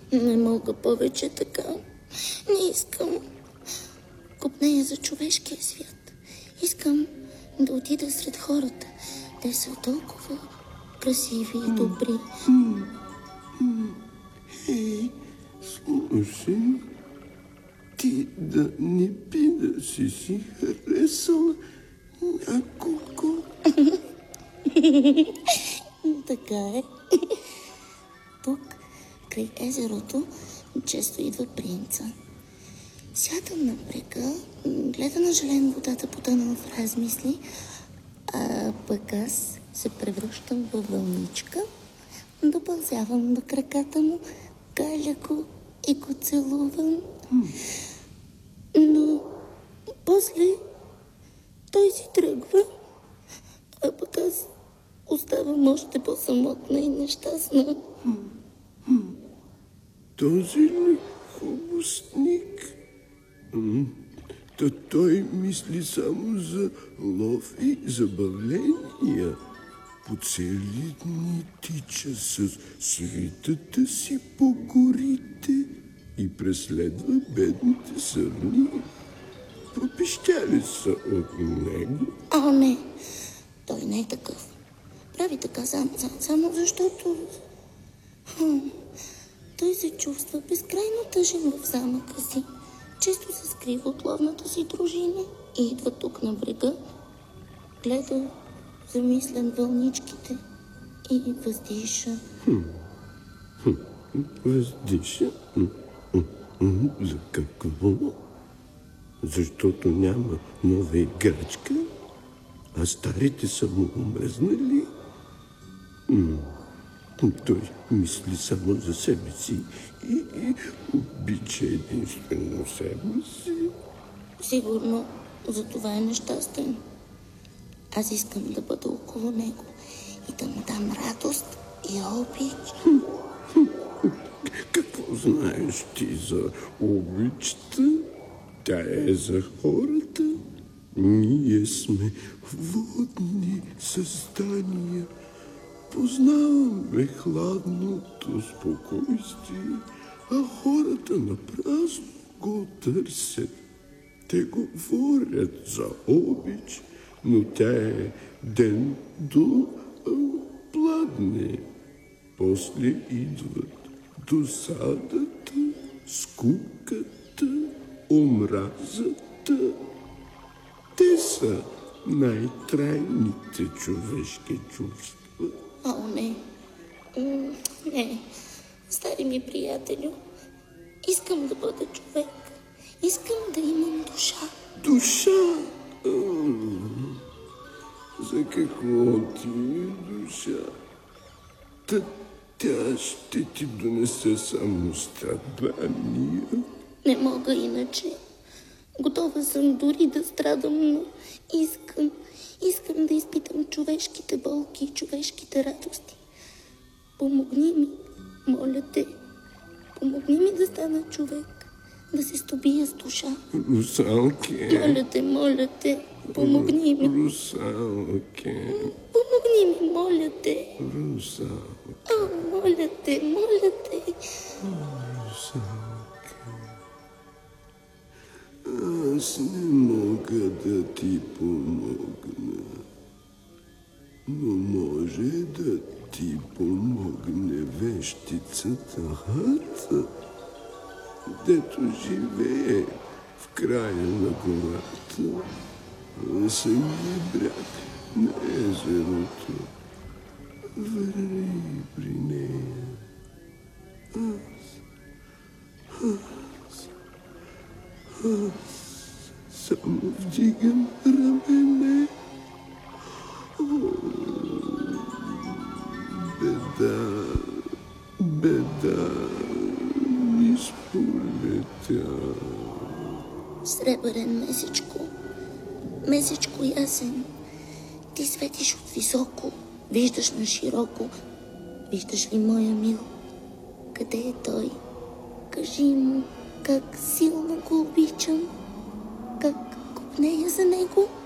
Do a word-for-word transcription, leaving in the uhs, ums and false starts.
Не мога повече така. Не искам. Копнея за човешкия свят. Искам да отида сред хората. Те са толкова красиви и добри. Ей, слушай, ти да не би да си си харесала няколко. Така е. Тук, край езерото, често идва принца. Сядам на брега, гледа на жален водата, потънала в размисли, а пък аз се превръщам във вълничка, допълзявам до краката му, галя го и го целувам. Но после той си тръгва, а пък аз оставам още по-самотна и нещастна. Този ли хубостник? Та той мисли само за лов и забавления. По цели дни тича с свитата си по горите и преследва бедните сърни. Пропищяли са от него. О, не, той не е такъв. Прави така само, само защото... Хм, той се чувства безкрайно тъжен в замъка си. Често се скрива от ловната си дружина и идва тук на брега, гледа замислен вълничките и въздиша. Хм. Хм. Въздиша? За какво? Защото няма нова играчка, а старите са му умръзнали. М- Той мисли само за себе си и, и обича единствено себе си. Сигурно за това е нещастен. Аз искам да бъда около него и да му дам радост и обич. Какво знаеш ти за обичта? Тя е за хората. Ние сме водни създания. Познаваме хладното спокойствие, а хората напразно го търсят. Те говорят за обич, но тя е ден до пладне. После идват досадата, скуката, омразата. Те са най-трайните човешки чувства. О, не. М, не. Стари ми приятелю, искам да бъда човек. Искам да имам душа. Душа? За какво ти е душа? Та тя ще ти донесе само страдания. Не мога иначе. Готова съм дори да страдам, но искам, искам да изпитам човешките болки и човешките радости. Помогни ми, моля те. Помогни ми да стана човек, да се стобия с душа. Русалке. Моля те, моля те, помогни ми. Русалке. Помогни ми, моля те. Русалке. О, моля те, моля те. Русалке. Аз не мога да ти помогна, но може да ти помогне вещицата Хата, дето живее в края на гората, на самия бряг на езерото. Върви при нея. Аз, аз, аз само вдигам рамене. О, беда, беда ми сполетя. Сребърен месечко, месечко ясен, ти светиш от високо, виждаш на широко. Виждаш ли моя мил? Къде е той? Кажи му как силно го обичам, как копнея за него.